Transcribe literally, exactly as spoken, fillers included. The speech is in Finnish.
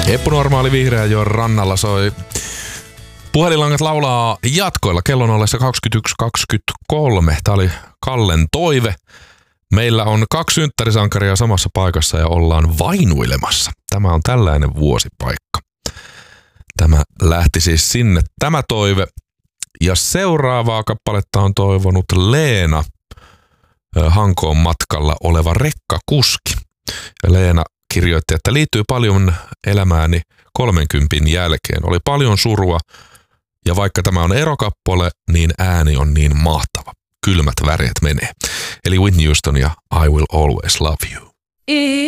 Epänormaali Vihreänjoen rannalla soi. Puhelinlangat laulaa jatkoilla kellon ollessa kaksikymmentäyksi kaksikymmentäkolme. Tämä oli Kallen toive. Meillä on kaksi synttärisankaria samassa paikassa ja ollaan vainuilemassa. Tämä on tällainen vuosipaikka. Tämä lähti siis sinne tämä toive. Ja seuraavaa kappaletta on toivonut Leena, Hankoon matkalla oleva rekkakuski. Ja Leena kirjoitti, että liittyy paljon elämääni kolmenkympin jälkeen. Oli paljon surua ja vaikka tämä on erokappale, niin ääni on niin mahtava. Kylmät väreet menee. Eli Whitney Houston ja I Will Always Love You.